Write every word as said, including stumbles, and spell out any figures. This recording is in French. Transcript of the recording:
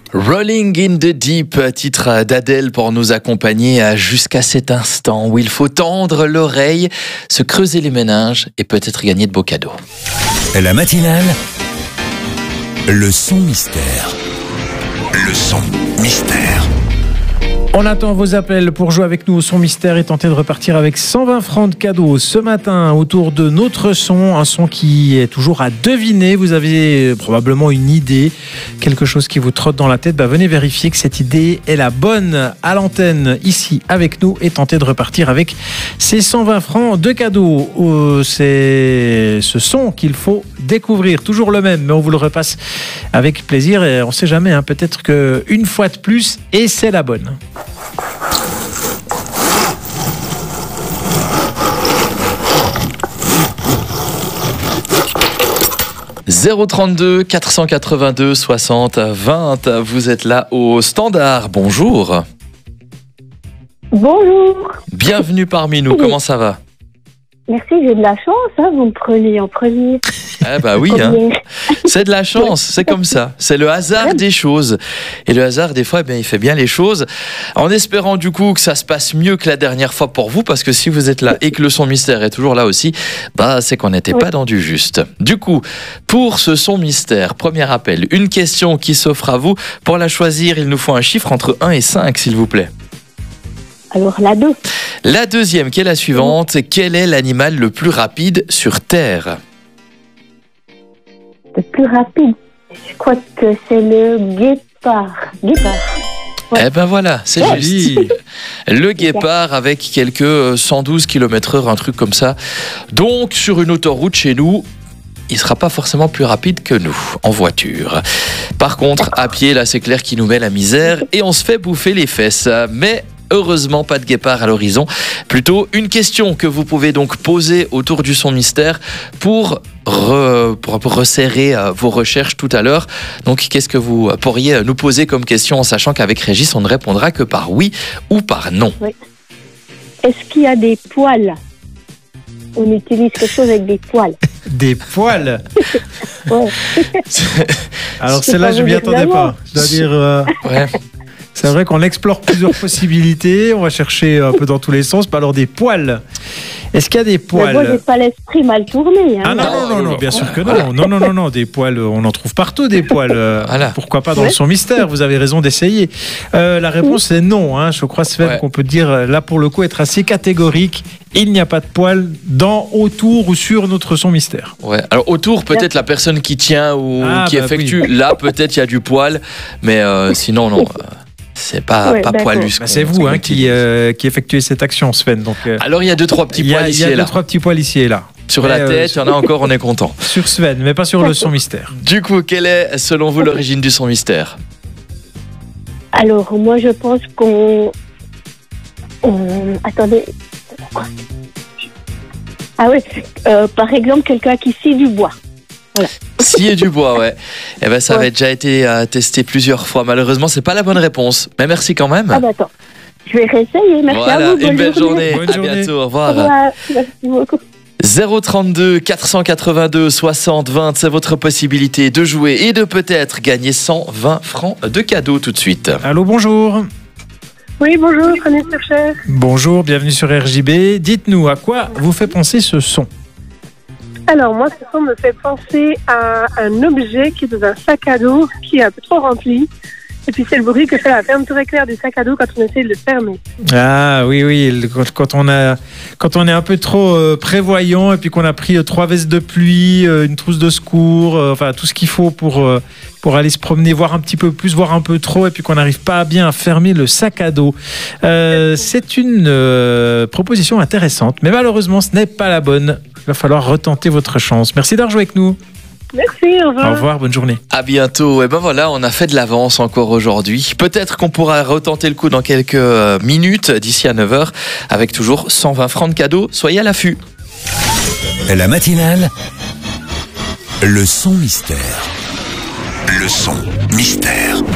Rolling in the Deep, titre d'Adèle pour nous accompagner jusqu'à cet instant où il faut tendre l'oreille, se creuser les méninges et peut-être gagner de beaux cadeaux. La matinale, le son mystère. Le son mystère. On attend vos appels pour jouer avec nous au son mystère et tenter de repartir avec cent vingt francs de cadeaux ce matin autour de notre son, un son qui est toujours à deviner. Vous avez probablement une idée, quelque chose qui vous trotte dans la tête. Bah, venez vérifier que cette idée est la bonne à l'antenne ici avec nous et tenter de repartir avec ces cent vingt francs de cadeaux. Euh, c'est ce son qu'il faut découvrir, toujours le même, mais on vous le repasse avec plaisir et on ne sait jamais, hein, peut-être qu'une fois de plus et c'est la bonne. zéro trente-deux quatre cent quatre-vingt-deux soixante vingt, vous êtes là au standard, bonjour. Bonjour. Bienvenue parmi nous, comment ça va? Merci, j'ai de la chance, hein, vous me prenez en premier. Ah bah oui, hein. C'est de la chance, c'est comme ça. C'est le hasard des choses. Et le hasard, des fois, eh bien, il fait bien les choses. En espérant du coup que ça se passe mieux que la dernière fois pour vous, parce que si vous êtes là et que le son mystère est toujours là aussi, bah c'est qu'on n'était oui. pas dans du juste. Du coup, pour ce son mystère, premier appel, une question qui s'offre à vous. Pour la choisir, il nous faut un chiffre entre un et cinq, s'il vous plaît. Alors la deux. La deuxième, qui est la suivante. Oui. Quel est l'animal le plus rapide sur Terre? Le plus rapide, je crois que c'est le guépard. Guépard. Ouais. Eh ben voilà, c'est ouais. juste. Le guépard avec quelques cent douze kilomètres heure, un truc comme ça. Donc, sur une autoroute chez nous, il ne sera pas forcément plus rapide que nous, en voiture. Par contre, à pied, là, c'est clair qu'il nous met la misère et on se fait bouffer les fesses. Mais heureusement, pas de guépard à l'horizon. Plutôt une question que vous pouvez donc poser autour du son mystère pour, re, pour, pour resserrer euh, vos recherches tout à l'heure. Donc, qu'est-ce que vous pourriez nous poser comme question en sachant qu'avec Régis, on ne répondra que par oui ou par non. Oui. Est-ce qu'il y a des poils? On utilise quelque chose avec des poils. Des poils? Ouais. Alors, celle-là, je ne m'y attendais pas. Je dois dire... Euh... Ouais. C'est vrai qu'on explore plusieurs possibilités, on va chercher un peu dans tous les sens, pas alors des poils. Est-ce qu'il y a des poils? Moi, j'ai pas l'esprit mal tourné. Hein. Ah non, non, non, non, bien sûr que non. Non, non, non, non, des poils, on en trouve partout des poils. Voilà. Pourquoi pas dans ouais. le son mystère? Vous avez raison d'essayer. Euh, la réponse oui. est non. Hein. Je crois, Sven, ouais. qu'on peut dire, là pour le coup, être assez catégorique. Il n'y a pas de poils dans, autour ou sur notre son mystère. Ouais. Alors autour, peut-être la personne qui tient ou ah, qui bah effectue. Oui. Là, peut-être il y a du poil, mais euh, sinon, non. C'est pas, ouais, pas poilus. Bah c'est vous hein, qui, euh, qui effectuez cette action, Sven. Donc, euh, alors il y a deux, trois petits poils ici et là. Il y a deux, trois petits poils ici et là. Sur mais la tête, il euh, y en a encore, on est content. Sur Sven, mais pas sur le son mystère. Du coup, quelle est, selon vous, l'origine du son mystère? Alors, moi, je pense qu'on... On... Attendez. Ah oui, euh, par exemple, quelqu'un qui scie du bois. Voilà. Scier du bois, ouais. Eh ben, ça ouais. avait déjà été euh, testé plusieurs fois. Malheureusement, c'est pas la bonne réponse. Mais merci quand même. Ah bah attends, je vais réessayer. Merci voilà, à vous. Une belle journée. journée. Bonne à journée. Bientôt. Au revoir. Au revoir. Merci beaucoup. zéro trente-deux quatre cent quatre-vingt-deux soixante vingt, c'est votre possibilité de jouer et de peut-être gagner cent vingt francs de cadeaux tout de suite. Allô, bonjour. Oui, bonjour, René Surcher. Bonjour, bienvenue sur R J B. Dites-nous, à quoi vous fait penser ce son? Alors, moi, ce son me fait penser à un objet qui est dans un sac à dos qui est un peu trop rempli. Et puis, c'est le bruit que fait la fermeture éclair du sac à dos quand on essaie de le fermer. Ah oui, oui, quand on, a, quand on est un peu trop euh, prévoyant et puis qu'on a pris euh, trois vestes de pluie, euh, une trousse de secours, euh, enfin tout ce qu'il faut pour, euh, pour aller se promener, voir un petit peu plus, voir un peu trop et puis qu'on n'arrive pas bien à fermer le sac à dos. Euh, c'est une euh, proposition intéressante, mais malheureusement, ce n'est pas la bonne. Il va falloir retenter votre chance. Merci d'avoir joué avec nous. Merci, au revoir. Au revoir, bonne journée. À bientôt. Et ben voilà, on a fait de l'avance encore aujourd'hui. Peut-être qu'on pourra retenter le coup dans quelques minutes, d'ici à neuf heures, avec toujours cent vingt francs de cadeaux. Soyez à l'affût. La matinale, le son mystère. Le son mystère.